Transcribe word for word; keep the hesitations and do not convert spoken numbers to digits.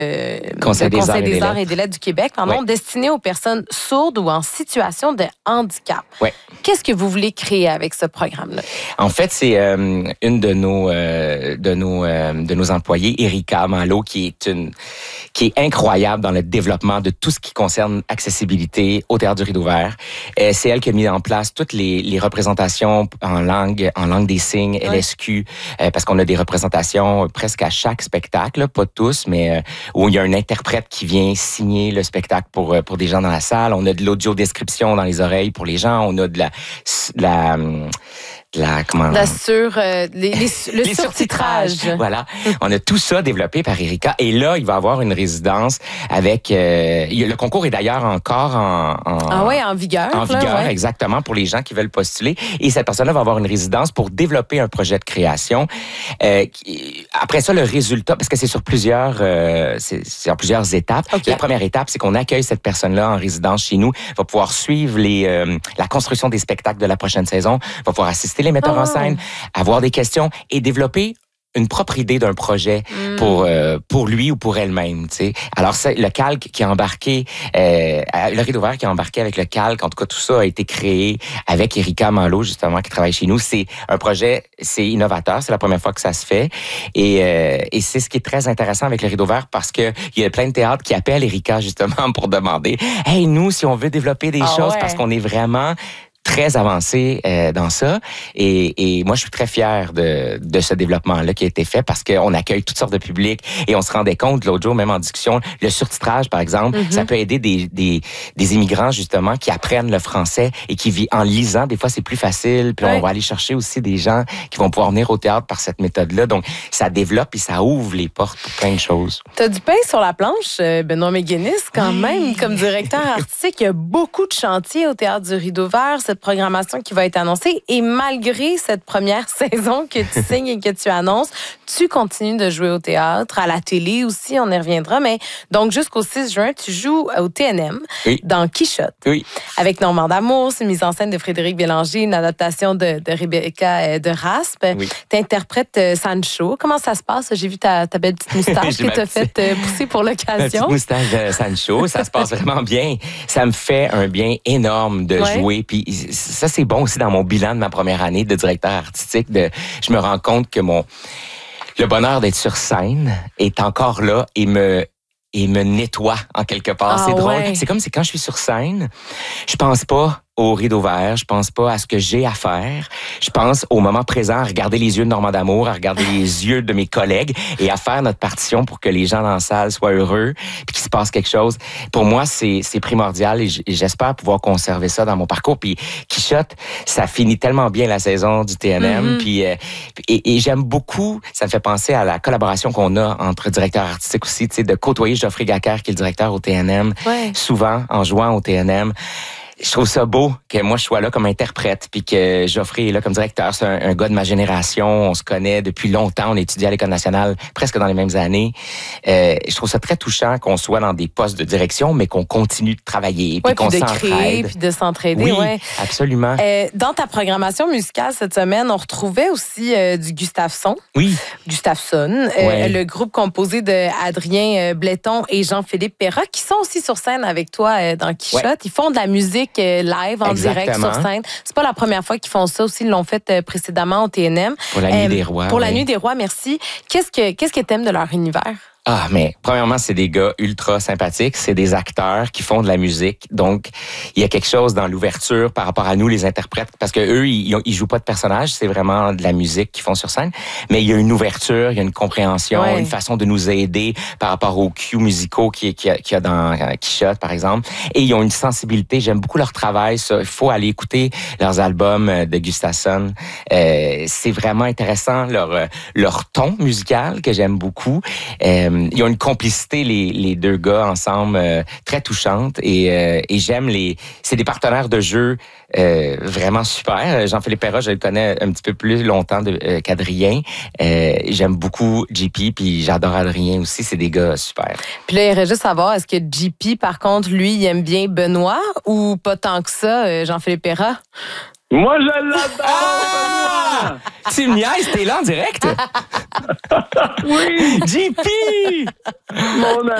Euh, Conseil, le des, Conseil arts des et arts et des lettres du Québec, pardon, oui. destiné aux personnes sourdes ou en situation de handicap. Oui. Qu'est-ce que vous voulez créer avec ce programme-là? En fait, c'est euh, une de nos euh, de nos euh, de nos employés, Erika Malo, qui est une qui est incroyable dans le développement de tout ce qui concerne accessibilité au Théâtre du Rideau Vert. Euh, c'est elle qui a mis en place toutes les, les représentations en langue en langue des signes, L S Q, oui. euh, parce qu'on a des représentations presque à chaque spectacle, là, pas tous, mais euh, où il y a un interprète qui vient signer le spectacle pour pour des gens dans la salle. On a de l'audio-description dans les oreilles pour les gens. On a de la, de la La, comment, la sur, euh, les, les, le les surtitrage. Voilà. On a tout ça développé par Erika. Et là, il va avoir une résidence avec... Euh, le concours est d'ailleurs encore en... en ah ouais, en vigueur. En vigueur, là, ouais. exactement, pour les gens qui veulent postuler. Et cette personne-là va avoir une résidence pour développer un projet de création. Euh, qui, après ça, le résultat, parce que c'est sur plusieurs, euh, c'est, c'est en plusieurs étapes. Okay. La première étape, c'est qu'on accueille cette personne-là en résidence chez nous, va pouvoir suivre les, euh, la construction des spectacles de la prochaine saison, va pouvoir assister les metteurs oh. en scène, avoir des questions et développer une propre idée d'un projet mm. pour euh, pour lui ou pour elle-même, tu sais. Alors c'est le calque qui a embarqué, euh, le Rideau Vert qui a embarqué avec le calque. En tout cas, tout ça a été créé avec Erika Malo justement qui travaille chez nous. C'est un projet, c'est innovateur, c'est la première fois que ça se fait et euh, et c'est ce qui est très intéressant avec le Rideau Vert parce que il y a plein de théâtres qui appellent Erika justement pour demander, hey nous si on veut développer des ah, choses ouais. parce qu'on est vraiment très avancé euh, dans ça et, et moi je suis très fier de, de ce développement-là qui a été fait parce qu'on accueille toutes sortes de publics et on se rendait compte l'autre jour même en discussion, le surtitrage par exemple, mm-hmm. ça peut aider des, des, des immigrants justement qui apprennent le français et qui vivent en lisant, des fois c'est plus facile puis ouais. on va aller chercher aussi des gens qui vont pouvoir venir au théâtre par cette méthode-là, donc ça développe et ça ouvre les portes pour plein de choses. T'as du pain sur la planche, Benoît McGuinness, quand oui. même, comme directeur artistique, il y a beaucoup de chantiers au Théâtre du Rideau Vert, cette programmation qui va être annoncée. Et malgré cette première saison que tu signes et que tu annonces, tu continues de jouer au théâtre, à la télé aussi, on y reviendra. Mais donc, jusqu'au six juin, tu joues au T N M, oui. dans Quichotte. Oui. Avec Normand d'Amour, c'est une mise en scène de Frédéric Bélanger, une adaptation de, de Rebecca de Raspe. Oui. Tu interprètes Sancho. Comment ça se passe? J'ai vu ta, ta belle petite moustache que tu as faite pousser pour l'occasion. Ma petite moustache de Sancho. Ça se passe vraiment bien. Ça me fait un bien énorme de ouais. jouer. Puis ça, c'est bon aussi dans mon bilan de ma première année de directeur artistique. De, je me rends compte que mon le bonheur d'être sur scène est encore là et me et me nettoie en quelque part. Ah, c'est drôle. Ouais. C'est comme si quand je suis sur scène, je pense pas au Rideau Vert, je pense pas à ce que j'ai à faire. Je pense au moment présent à regarder les yeux de Normand d'Amour, à regarder les yeux de mes collègues et à faire notre partition pour que les gens dans la salle soient heureux puis qu'il se passe quelque chose. Pour moi, c'est, c'est primordial et j'espère pouvoir conserver ça dans mon parcours. Puis Quichotte, ça finit tellement bien la saison du T N M. Mm-hmm. Puis euh, et, et j'aime beaucoup, ça me fait penser à la collaboration qu'on a entre directeurs artistiques aussi, tu sais, de côtoyer Geoffrey Gacker qui est le directeur au T N M, ouais. souvent en jouant au T N M. Je trouve ça beau que moi, je sois là comme interprète puis que Geoffrey est là comme directeur. C'est un, un gars de ma génération. On se connaît depuis longtemps. On étudie à l'École nationale presque dans les mêmes années. Euh, je trouve ça très touchant qu'on soit dans des postes de direction, mais qu'on continue de travailler puis ouais, qu'on puis de s'entraide. Créer, puis de s'entraider. Oui, ouais. absolument. Euh, dans ta programmation musicale cette semaine, on retrouvait aussi euh, du Gustafson. Oui. Gustafson, euh, ouais. le groupe composé de Adrien Bletton et Jean-Philippe Perra, qui sont aussi sur scène avec toi euh, dans Quichotte. Ouais. Ils font de la musique live, en Exactement. direct, sur scène. C'est pas la première fois qu'ils font ça aussi. Ils l'ont fait précédemment au T N M. Pour la Nuit euh, des Rois. Pour oui. la Nuit des Rois, merci. Qu'est-ce que qu'est-ce que t'aimes de leur univers? Ah, mais premièrement, c'est des gars ultra sympathiques. C'est des acteurs qui font de la musique. Donc, il y a quelque chose dans l'ouverture par rapport à nous, les interprètes. Parce que eux, ils, ils jouent pas de personnages. C'est vraiment de la musique qu'ils font sur scène. Mais il y a une ouverture, il y a une compréhension, ouais. une façon de nous aider par rapport aux cues musicaux qu'il y a, qu'il y a dans Quichotte, par exemple. Et ils ont une sensibilité. J'aime beaucoup leur travail. Il faut aller écouter leurs albums de Gustafson. Euh, c'est vraiment intéressant. Leur, leur ton musical que j'aime beaucoup. Euh, Ils ont une complicité, les, les deux gars ensemble, euh, très touchante. Et, euh, et j'aime les... C'est des partenaires de jeu euh, vraiment super. Jean-Philippe Perra, je le connais un petit peu plus longtemps de, euh, qu'Adrien. Euh, j'aime beaucoup J P, puis j'adore Adrien aussi. C'est des gars super. Puis là, il irait juste savoir, est-ce que J P, par contre, lui, il aime bien Benoît ou pas tant que ça, Jean-Philippe Perra? Moi, je l'adore! Ah! Tu me niaises, t'es là en direct? Oui! J P! Mon